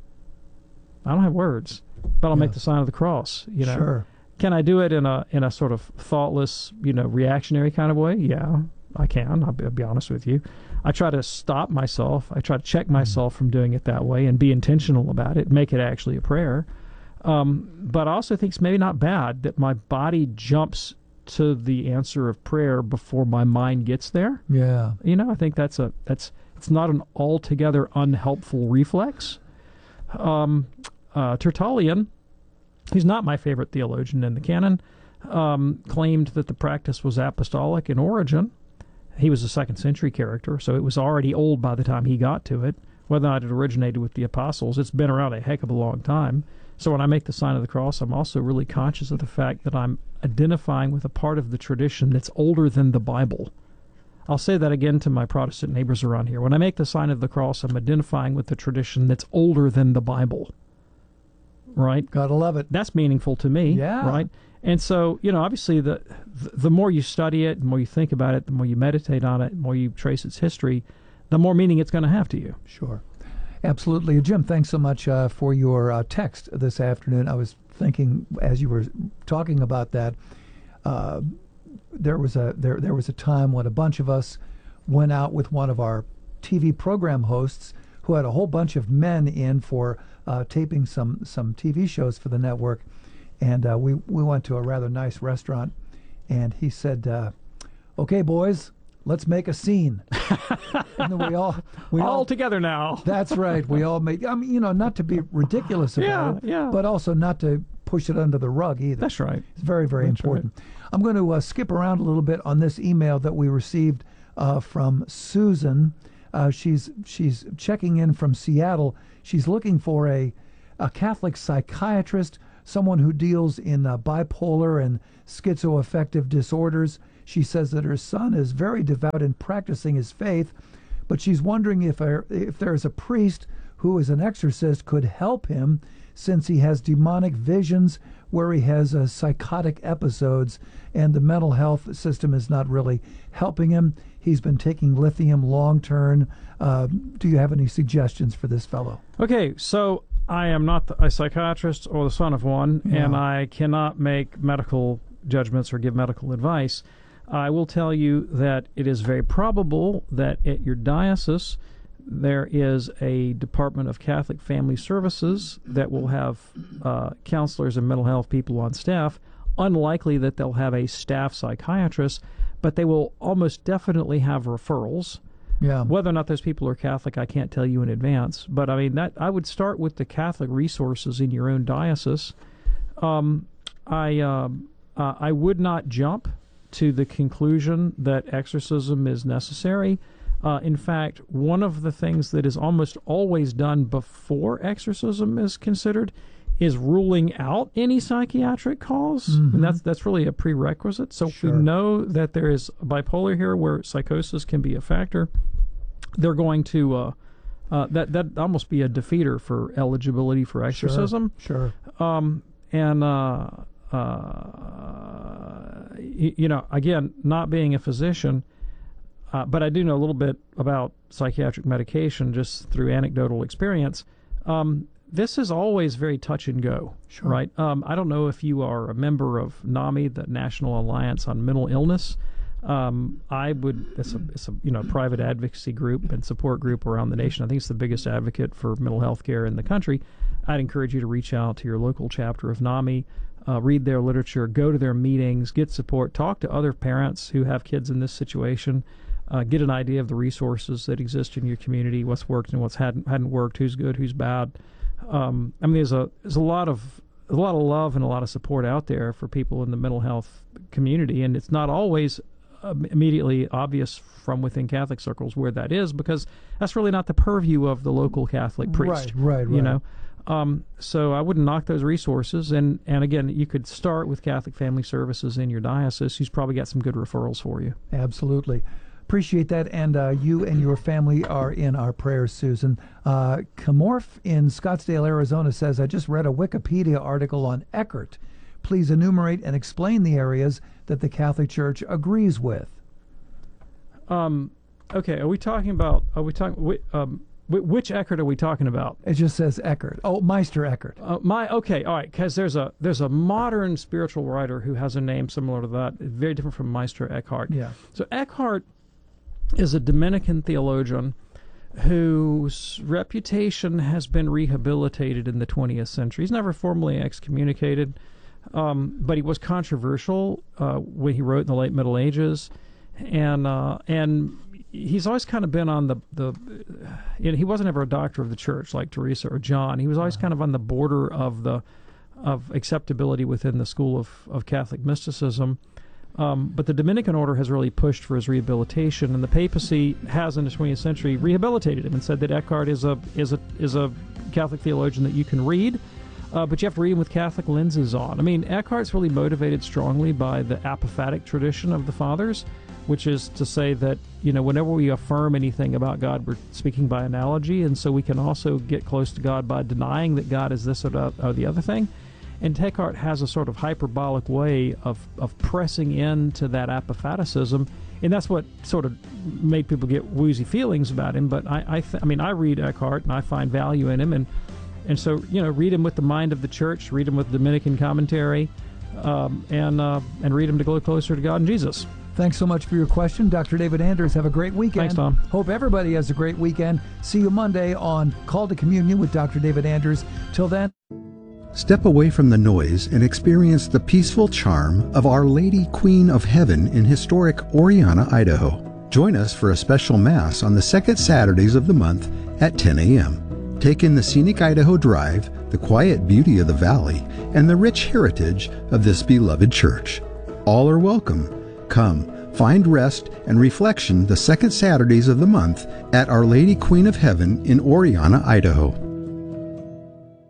Speaker 2: I don't have words, but I'll
Speaker 1: Yeah.
Speaker 2: make the sign of the cross. You know,
Speaker 1: Sure.
Speaker 2: Can I do it in a in a sort of thoughtless, you know, reactionary kind of way? Yeah, I can. I'll be, I'll be honest with you. I try to stop myself. I try to check myself from doing it that way and be intentional about it. Make it actually a prayer. Um, but I also think it's maybe not bad that my body jumps to the answer of prayer before my mind gets there.
Speaker 1: Yeah.
Speaker 2: You know, I think that's a that's it's not an altogether unhelpful reflex. Um, uh, Tertullian, who's not my favorite theologian in the canon, um, claimed that the practice was apostolic in origin. He was a second century character, so it was already old by the time he got to it. Whether or not it originated with the apostles, it's been around a heck of a long time. So when I make the sign of the cross, I'm also really conscious of the fact that I'm identifying with a part of the tradition that's older than the Bible. I'll say that again to my Protestant neighbors around here. When I make the sign of the cross, I'm identifying with the tradition that's older than the Bible. Right?
Speaker 1: Gotta love it.
Speaker 2: That's meaningful to me.
Speaker 1: Yeah.
Speaker 2: Right? And so, you know, obviously the the more you study it, the more you think about it, the more you meditate on it, the more you trace its history, the more meaning it's going to have to you.
Speaker 1: Sure. Absolutely. Jim, thanks so much uh, for your uh, text this afternoon. I was thinking as you were talking about that, uh, there was a there there was a time when a bunch of us went out with one of our T V program hosts who had a whole bunch of men in for uh, taping some some T V shows for the network, and uh, we we went to a rather nice restaurant, and he said, uh, "Okay, boys, let's make a scene." And then we all we
Speaker 2: all,
Speaker 1: all
Speaker 2: together now.
Speaker 1: That's right. We all made. I mean, you know, not to be ridiculous about
Speaker 2: Yeah,
Speaker 1: it,
Speaker 2: yeah.
Speaker 1: but also not to push it under the rug either.
Speaker 2: That's right.
Speaker 1: It's very, very
Speaker 2: That's
Speaker 1: important. I'm going to uh, skip around a little bit on this email that we received uh, from Susan. Uh, she's she's checking in from Seattle. She's looking for a a Catholic psychiatrist someone who deals in uh, bipolar and schizoaffective disorders. She says that her son is very devout in practicing his faith, but she's wondering if, a, if there is a priest who is an exorcist could help him, since he has demonic visions where he has uh, psychotic episodes, and the mental health system is not really helping him. He's been taking lithium long-term. Uh, do you have any suggestions for this fellow?
Speaker 2: Okay, so I am not a psychiatrist or the son of one,
Speaker 1: Yeah.
Speaker 2: and I cannot make medical judgments or give medical advice. I will tell you that it is very probable that at your diocese there is a Department of Catholic Family Services that will have uh, counselors and mental health people on staff. Unlikely that they'll have a staff psychiatrist, but they will almost definitely have referrals.
Speaker 1: Yeah.
Speaker 2: Whether or not those people are Catholic, I can't tell you in advance. But I mean, that I would start with the Catholic resources in your own diocese. Um, I uh, uh, I would not jump to the conclusion that exorcism is necessary. Uh, in fact, one of the things that is almost always done before exorcism is considered is ruling out any psychiatric cause,
Speaker 1: Mm-hmm.
Speaker 2: and that's that's really a prerequisite. So
Speaker 1: Sure.
Speaker 2: if we know that there is bipolar here, where psychosis can be a factor, they're going to uh, uh, that that almost be a defeater for eligibility for exorcism.
Speaker 1: Sure.
Speaker 2: Um, and uh, uh, y- you know, again, not being a physician. Uh, but I do know a little bit about psychiatric medication just through anecdotal experience. Um, this is always very touch and go,
Speaker 1: Sure.
Speaker 2: right? Um, I don't know if you are a member of NAMI, the National Alliance on Mental Illness. Um, I would, it's a, it's a you know private advocacy group and support group around the nation. I think it's the biggest advocate for mental health care in the country. I'd encourage you to reach out to your local chapter of NAMI, uh, read their literature, go to their meetings, get support, talk to other parents who have kids in this situation. Uh, get an idea of the resources that exist in your community, what's worked and what's hadn't hadn't worked, who's good, who's bad. Um, I mean, there's a there's a lot of a lot of love and a lot of support out there for people in the mental health community, and it's not always uh, immediately obvious from within Catholic circles where that is, because that's really not the purview of the local Catholic priest.
Speaker 1: Right, right,
Speaker 2: You
Speaker 1: right.
Speaker 2: know. Um, so I wouldn't knock those resources, and, and again, you could start with Catholic Family Services in your diocese, who's probably got some good referrals for you.
Speaker 1: Absolutely. Appreciate that, and uh, you and your family are in our prayers, Susan. Uh, Camorf in Scottsdale, Arizona says, I just read a Wikipedia article on Eckhart. Please enumerate and explain the areas that the Catholic Church agrees with.
Speaker 2: Um, okay, are we talking about, are we talking, whi- um, whi- which Eckhart are we talking about?
Speaker 1: It just says Eckhart. Oh, Meister Eckhart.
Speaker 2: Uh, my, okay, all right, because there's a, there's a modern spiritual writer who has a name similar to that, very different from Meister Eckhart.
Speaker 1: Yeah.
Speaker 2: So Eckhart is a Dominican theologian whose reputation has been rehabilitated in the twentieth century. He's never formally excommunicated, um, but he was controversial uh, when he wrote in the late Middle Ages, and uh, and he's always kind of been on the the. You know, he wasn't ever a doctor of the church like Teresa or John. He was always kind of on the border of the of acceptability within the school of of Catholic mysticism. Um, but the Dominican order has really pushed for his rehabilitation, and the papacy has in the twentieth century rehabilitated him and said that Eckhart is a is a is a Catholic theologian that you can read, uh, but you have to read him with Catholic lenses on. I mean, Eckhart's really motivated strongly by the apophatic tradition of the Fathers, which is to say that, you know, whenever we affirm anything about God, we're speaking by analogy, and so we can also get close to God by denying that God is this or, that, or the other thing. And Eckhart has a sort of hyperbolic way of, of pressing into that apophaticism, and that's what sort of made people get woozy feelings about him. But I, I, th- I mean, I read Eckhart, and I find value in him, and and so, you know, read him with the mind of the Church, read him with Dominican commentary, um, and uh, and read him to go closer to God and Jesus.
Speaker 1: Thanks so much for your question, Doctor David Anders. Have a great weekend.
Speaker 2: Thanks, Tom.
Speaker 1: Hope everybody has a great weekend. See you Monday on Call to Communion with Doctor David Anders. Till then.
Speaker 9: Step away from the noise and experience the peaceful charm of Our Lady Queen of Heaven in historic Oriana, Idaho. Join us for a special Mass on the second Saturdays of the month at ten a.m. Take in the scenic Idaho Drive, the quiet beauty of the valley, and the rich heritage of this beloved church. All are welcome. Come, find rest and reflection the second Saturdays of the month at Our Lady Queen of Heaven in Oriana, Idaho.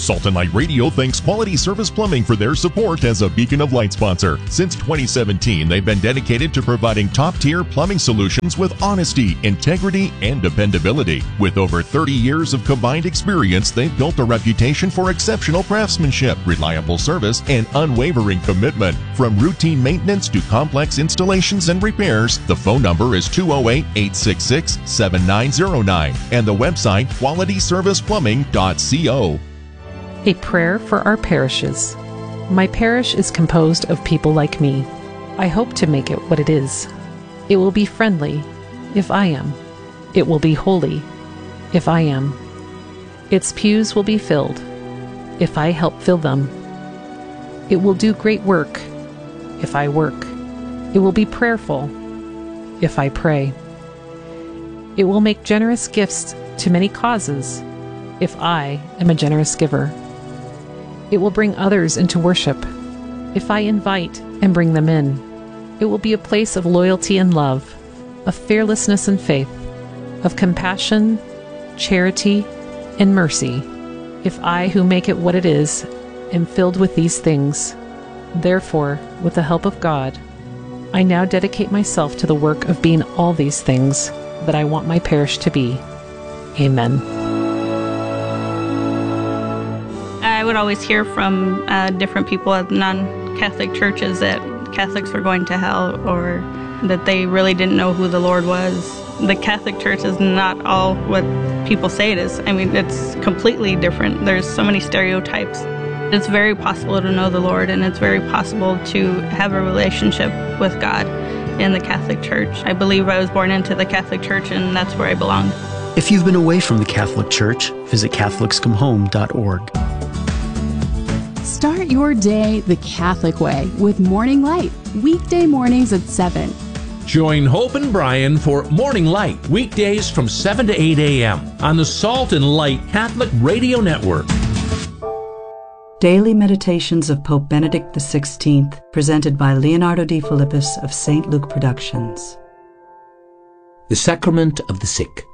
Speaker 7: Salt and Light Radio thanks Quality Service Plumbing for their support as a Beacon of Light sponsor. Since twenty seventeen, they've been dedicated to providing top-tier plumbing solutions with honesty, integrity, and dependability. With over thirty years of combined experience, they've built a reputation for exceptional craftsmanship, reliable service, and unwavering commitment. From routine maintenance to complex installations and repairs, the phone number is two oh eight, eight six six, seven nine oh nine and the website quality service plumbing dot co.
Speaker 6: A prayer for our parishes. My parish is composed of people like me. I hope to make it what it is. It will be friendly, if I am. It will be holy, if I am. Its pews will be filled, if I help fill them. It will do great work, if I work. It will be prayerful, if I pray. It will make generous gifts to many causes, if I am a generous giver. It will bring others into worship, if I invite and bring them in. It will be a place of loyalty and love, of fearlessness and faith, of compassion, charity, and mercy, if I, who make it what it is, am filled with these things. Therefore, with the help of God, I now dedicate myself to the work of being all these things that I want my parish to be. Amen.
Speaker 14: I would always hear from uh, different people at non-Catholic churches that Catholics were going to hell, or that they really didn't know who the Lord was. The Catholic Church is not all what people say it is. I mean, it's completely different. There's so many stereotypes. It's very possible to know the Lord, and it's very possible to have a relationship with God in the Catholic Church. I believe I was born into the Catholic Church, and that's where I belong.
Speaker 15: If you've been away from the Catholic Church, visit Catholics Come Home dot org.
Speaker 16: Start your day the Catholic way with Morning Light, weekday mornings at seven.
Speaker 8: Join Hope and Brian for Morning Light, weekdays from seven to eight a.m. on the Salt and Light Catholic Radio Network.
Speaker 17: Daily Meditations of Pope Benedict the sixteenth, presented by Leonardo de Philippis of Saint Luke Productions.
Speaker 18: The Sacrament of the Sick.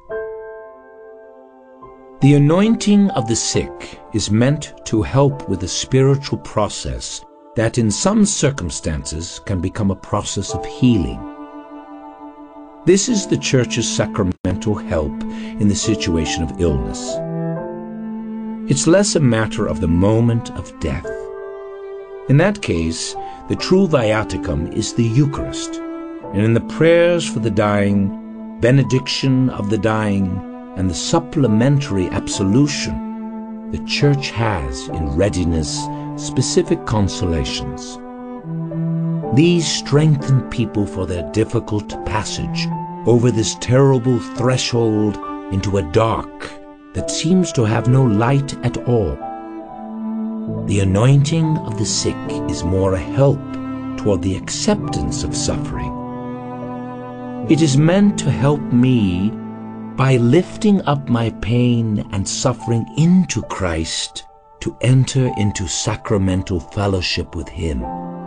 Speaker 18: The anointing of the sick is meant to help with a spiritual process that in some circumstances can become a process of healing. This is the Church's sacramental help in the situation of illness. It's less a matter of the moment of death. In that case, the true viaticum is the Eucharist, and in the prayers for the dying, benediction of the dying, and the supplementary absolution, the Church has in readiness specific consolations. These strengthen people for their difficult passage over this terrible threshold into a dark that seems to have no light at all. The anointing of the sick is more a help toward the acceptance of suffering. It is meant to help me by lifting up my pain and suffering into Christ to enter into sacramental fellowship with Him.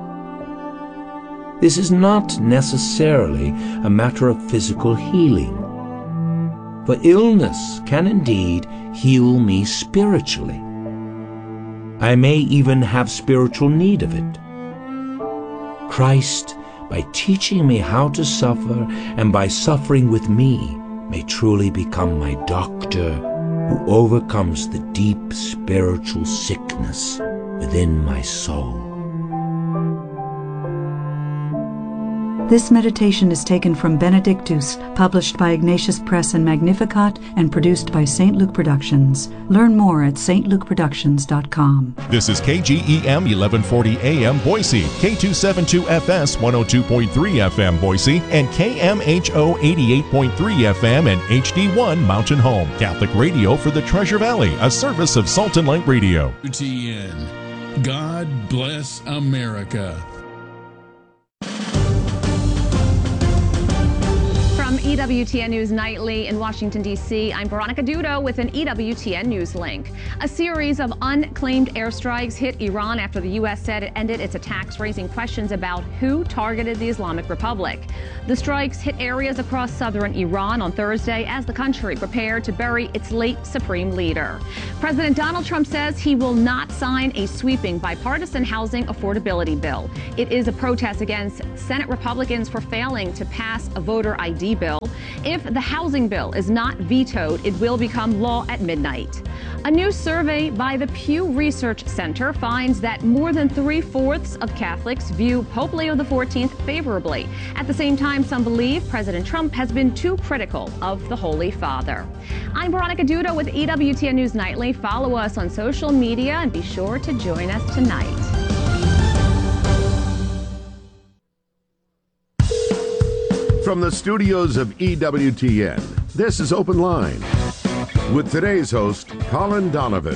Speaker 18: This is not necessarily a matter of physical healing, for illness can indeed heal me spiritually. I may even have spiritual need of it. Christ, by teaching me how to suffer and by suffering with me, may truly become my doctor who overcomes the deep spiritual sickness within my soul.
Speaker 17: This meditation is taken from Benedictus, published by Ignatius Press and Magnificat, and produced by Saint Luke Productions. Learn more at saint luke productions dot com.
Speaker 7: This is K G E M eleven forty A M Boise, K two seventy-two F S one oh two point three F M Boise, and K M H O eighty-eight point three F M and H D one Mountain Home. Catholic radio for the Treasure Valley, a service of Salt and Light Radio.
Speaker 19: T N. God bless America.
Speaker 20: From E W T N News Nightly in Washington, D C, I'm Veronica Dudo with an E W T N News link. A series of unclaimed airstrikes hit Iran after the U S said it ended its attacks, raising questions about who targeted the Islamic Republic. The strikes hit areas across southern Iran on Thursday as the country prepared to bury its late supreme leader. President Donald Trump says he will not sign a sweeping bipartisan housing affordability bill. It is a protest against Senate Republicans for failing to pass a voter I D bill. If the housing bill is not vetoed, it will become law at midnight. A new survey by the Pew Research Center finds that more than three-fourths of Catholics view Pope Leo the fourteenth favorably. At the same time, some believe President Trump has been too critical of the Holy Father. I'm Veronica Dudo with E W T N News Nightly. Follow us on social media and be sure to join us tonight.
Speaker 21: From the studios of E W T N, this is Open Line with today's host, Colin Donovan.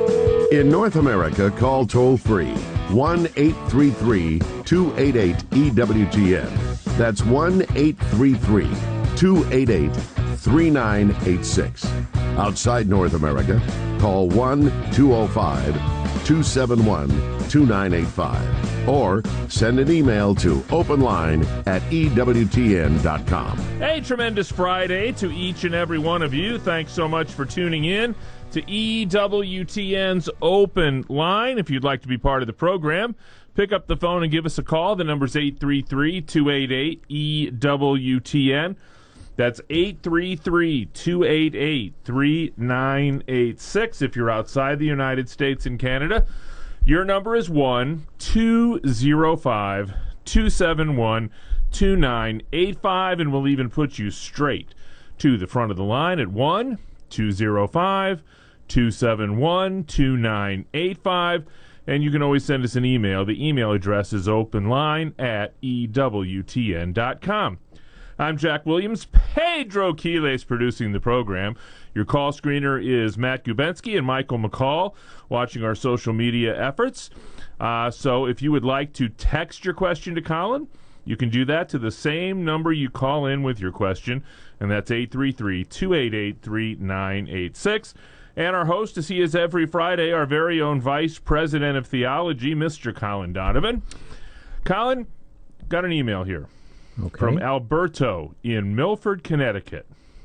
Speaker 21: In North America, call toll-free one eight three three, two eight eight, E W T N. That's one eight three three, two eight eight, three nine eight six. Outside North America, call one two oh five, two seven one, two nine eight five or send an email to openline at E W T N dot com.
Speaker 22: A tremendous Friday to each and every one of you. Thanks so much for tuning in to E W T N's Open Line. If you'd like to be part of the program, pick up the phone and give us a call. The number's eight three three, two eight eight, E W T N. That's eight three three, two eight eight, three nine eight six. If you're outside the United States and Canada, your number is one two oh five, two seven one, two nine eight five, and we'll even put you straight to the front of the line at one two oh five, two seven one, two nine eight five. And you can always send us an email. The email address is openline at E W T N dot com. I'm Jack Williams. Pedro Quiles producing the program. Your call screener is Matt Gubensky and Michael McCall, watching our social media efforts. Uh, so if you would like to text your question to Colin, you can do that to the same number you call in with your question, and that's eight three three, two eight eight, three nine eight six. And our host, as he is every Friday, our very own Vice President of Theology, Mister Colin Donovan. Colin, got an email here. Okay. From Alberto in Milford, Connecticut.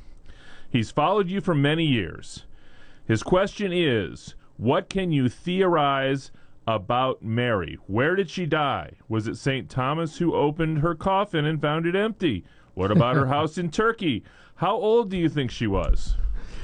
Speaker 22: He's followed you for many years. His question is, what can you theorize about Mary? Where did she die? Was it Saint Thomas who opened her coffin and found it empty? What about her house in Turkey? How old do you think she was?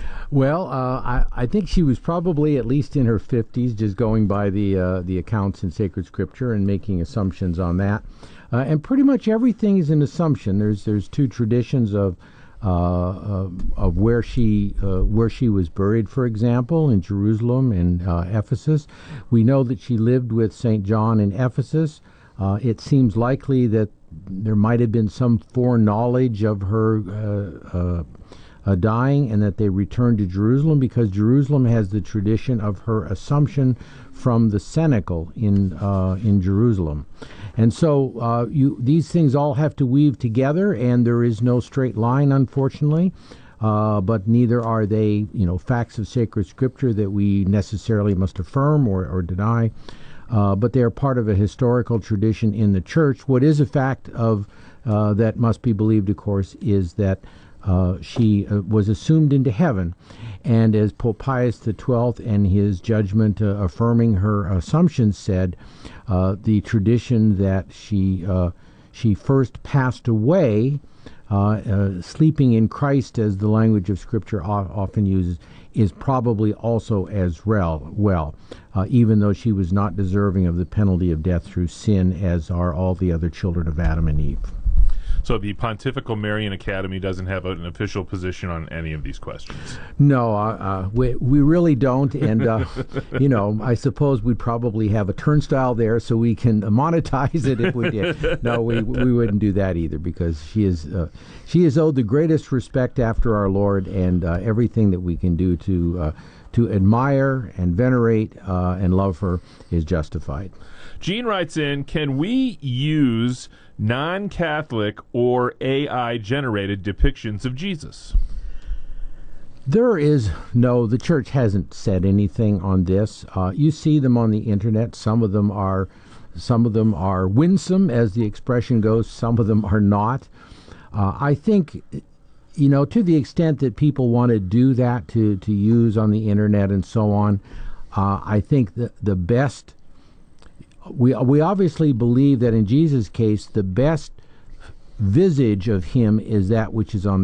Speaker 23: Well, uh, I, I think she was probably at least in her fifties, just going by the uh, the accounts in Sacred Scripture and making assumptions on that. Uh, and pretty much everything is an assumption. There's there's two traditions of uh, uh, of where she uh, where she was buried. For example, in Jerusalem and uh, Ephesus, we know that she lived with Saint John in Ephesus. Uh, it seems likely that there might have been some foreknowledge of her uh, uh, uh, dying, and that they returned to Jerusalem because Jerusalem has the tradition of her assumption from the cenacle in uh, in Jerusalem. And so uh, you, these things all have to weave together, and there is no straight line, unfortunately. Uh, but neither are they, you know, facts of sacred Scripture that we necessarily must affirm or, or deny. Uh, but they are part of a historical tradition in the Church. What is a fact of uh, that must be believed, of course, is that uh, she uh, was assumed into heaven. And as Pope Pius the twelfth and his judgment uh, affirming her assumptions said, uh, the tradition that she uh, she first passed away, uh, uh, sleeping in Christ, as the language of Scripture o- often uses, is probably also as well, well uh, even though she was not deserving of the penalty of death through sin, as are all the other children of Adam and Eve.
Speaker 22: So the Pontifical Marian Academy doesn't have an official position on any of these questions?
Speaker 23: No, uh, uh, we, we really don't. And, uh, you know, I suppose we'd probably have a turnstile there so we can monetize it if we did. No, we we wouldn't do that either, because she is uh, she is owed the greatest respect after our Lord, and uh, everything that we can do to uh, to admire and venerate uh, and love her is justified.
Speaker 22: Gene writes in, can we use non-Catholic or A I-generated depictions of Jesus?
Speaker 23: There is no, the church hasn't said anything on this. Uh, you see them on the internet. Some of them are, some of them are winsome, as the expression goes. Some of them are not. Uh, I think, you know, to the extent that people want to do that to, to use on the internet and so on, uh, I think the the best. We we obviously believe that in Jesus' case, the best visage of him is that which is on